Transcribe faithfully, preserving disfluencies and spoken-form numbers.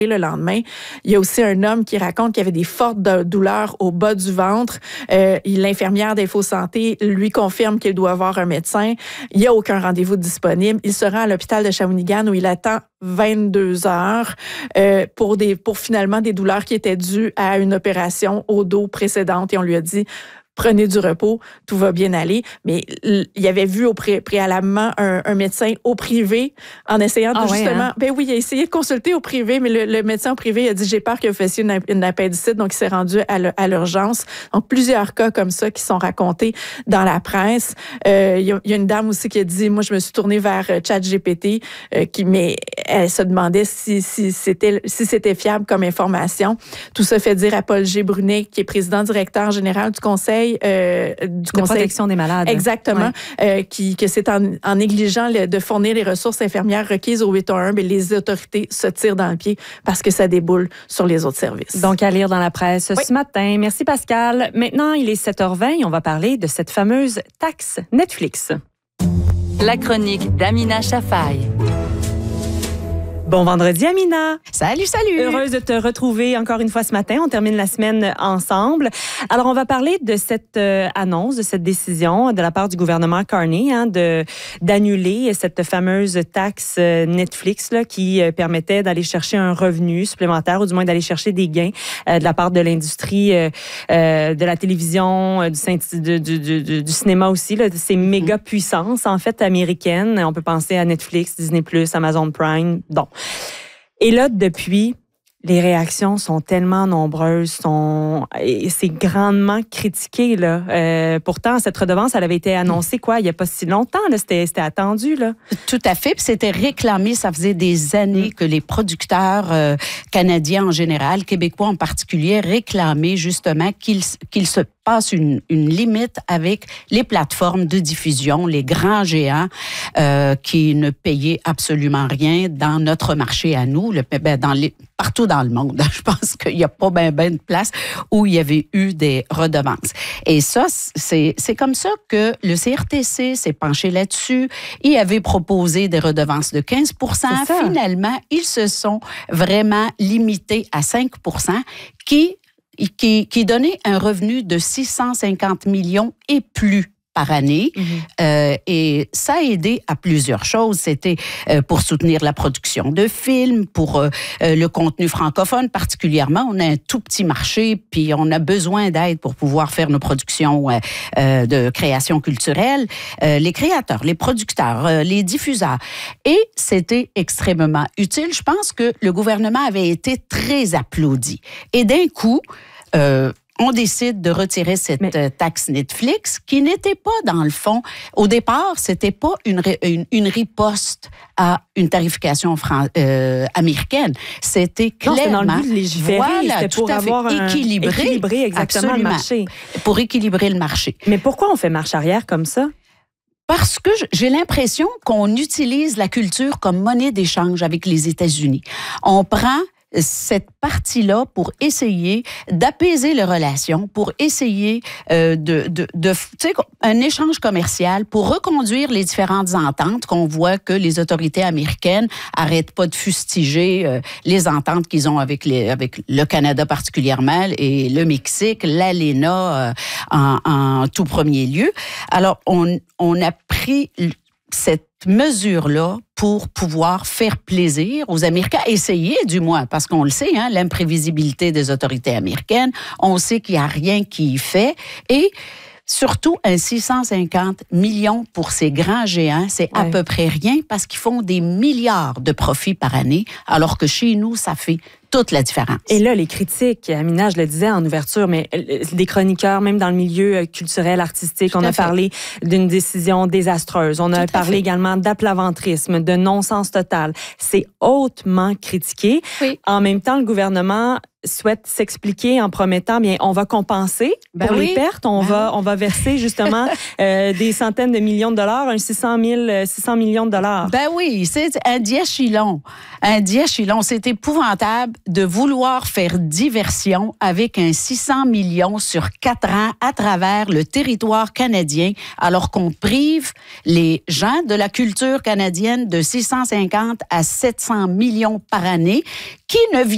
le lendemain. Il y a aussi un homme qui raconte qu'il y avait des fortes douleurs au bas du ventre. Euh, l'infirmière d'Info Santé lui confirme qu'il doit avoir un médecin. Il n'y a aucun rendez-vous disponible. Il se rend à l'hôpital de Shawinigan où il attend vingt-deux heures euh, pour des pour finalement des douleurs qui étaient dues à une opération au dos précédente. Et on lui a dit: prenez du repos, tout va bien aller. Mais il avait vu au pré- préalablement un, un médecin au privé en essayant de ah justement... Ouais, hein? Ben oui, il a essayé de consulter au privé, mais le, le médecin au privé a dit: j'ai peur que vous fassiez une, une appendicite, donc il s'est rendu à, le, à l'urgence. Donc, plusieurs cas comme ça qui sont racontés dans la presse. Euh, il, y a, il y a une dame aussi qui a dit: moi, je me suis tournée vers ChatGPT, euh, qui, mais elle se demandait si, si, c'était, si c'était fiable comme information. Tout ça fait dire à Paul G. Brunet, qui est président-directeur général du Conseil Euh, du de conseil, protection des malades. Exactement. Ouais. Euh, qui, que c'est en, en négligeant le, de fournir les ressources infirmières requises au huit un un, mais les autorités se tirent dans le pied parce que ça déboule sur les autres services. Donc, à lire dans la presse oui. ce matin. Merci, Pascal. Maintenant, il est sept heures vingt et on va parler de cette fameuse taxe Netflix. La chronique d'Amina Shafaï. Bon vendredi, Amina. Salut, salut. Heureuse de te retrouver encore une fois ce matin. On termine la semaine ensemble. Alors, on va parler de cette euh, annonce, de cette décision de la part du gouvernement Carney hein, de d'annuler cette fameuse taxe euh, Netflix là, qui euh, permettait d'aller chercher un revenu supplémentaire ou du moins d'aller chercher des gains euh, de la part de l'industrie euh, euh, de la télévision, euh, du, du, du, du, du cinéma aussi, là, de ces méga puissances en fait américaines. On peut penser à Netflix, Disney plus, Amazon Prime. Donc, et là, depuis, les réactions sont tellement nombreuses, sont et c'est grandement critiqué là. Euh, pourtant, cette redevance, elle avait été annoncée quoi, il y a pas si longtemps là, c'était c'était attendu là. Tout à fait, puis c'était réclamé, ça faisait des années mm. que les producteurs euh, canadiens en général, québécois en particulier, réclamaient justement qu'ils qu'ils se passe une, une limite avec les plateformes de diffusion, les grands géants euh, qui ne payaient absolument rien dans notre marché à nous, le, ben, dans les, partout dans le monde. Je pense qu'il n'y a pas bien ben de place où il y avait eu des redevances. Et ça, c'est, c'est comme ça que le C R T C s'est penché là-dessus. Il avait proposé des redevances de quinze pour cent. Finalement, ils se sont vraiment limités à cinq pour cent qui Qui, qui donnait un revenu de six cent cinquante millions et plus par année. Mm-hmm. Euh, et ça a aidé à plusieurs choses. C'était euh, pour soutenir la production de films, pour euh, le contenu francophone particulièrement. On a un tout petit marché, puis on a besoin d'aide pour pouvoir faire nos productions euh, euh, de création culturelle. Euh, les créateurs, les producteurs, euh, les diffuseurs. Et c'était extrêmement utile. Je pense que le gouvernement avait été très applaudi. Et d'un coup, euh, on décide de retirer cette Mais... taxe Netflix qui n'était pas, dans le fond, au départ, c'était pas une, une, une riposte à une tarification fran- euh, américaine. C'était clairement... Non, c'était dans le but de légiférer, voilà, c'était pour avoir un... équilibré, équilibrer exactement absolument, le marché. Pour équilibrer le marché. Mais pourquoi on fait marche arrière comme ça? Parce que j'ai l'impression qu'on utilise la culture comme monnaie d'échange avec les États-Unis. On prend cette partie-là pour essayer d'apaiser les relations, pour essayer euh, de, de, de tu sais, un échange commercial, pour reconduire les différentes ententes qu'on voit que les autorités américaines arrêtent pas de fustiger euh, les ententes qu'ils ont avec, les, avec le Canada particulièrement et le Mexique, l'A L E N A euh, en, en tout premier lieu. Alors, on, on a pris cette mesure-là pour pouvoir faire plaisir aux Américains, essayer du moins, parce qu'on le sait, hein, l'imprévisibilité des autorités américaines, on sait qu'il n'y a rien qui y fait, et surtout un six cent cinquante millions pour ces grands géants, c'est ouais. à peu près rien, parce qu'ils font des milliards de profits par année, alors que chez nous, ça fait toute la différence. Et là, les critiques, Amina, je le disais en ouverture, mais des chroniqueurs, même dans le milieu culturel, artistique, tout on a fait. parlé d'une décision désastreuse. On a tout parlé également d'aplaventrisme, de non-sens total. C'est hautement critiqué. Oui. En même temps, le gouvernement souhaite s'expliquer en promettant, bien, on va compenser ben pour oui. les pertes, on ben va, oui. on va verser justement euh, des centaines de millions de dollars, un six cent mille, six cents millions de dollars. Ben oui, c'est un diachylon. Un diachylon, c'est épouvantable de vouloir faire diversion avec un six cents millions sur quatre ans à travers le territoire canadien, alors qu'on prive les gens de la culture canadienne de six cent cinquante à sept cents millions par année, qui ne viennent